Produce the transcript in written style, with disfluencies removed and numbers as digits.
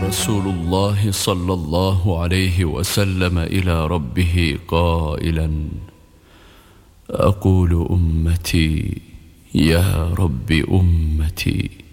رسول الله صلى الله عليه وسلم إلى ربه قائلا: أقول أمتي يا رب أمتي.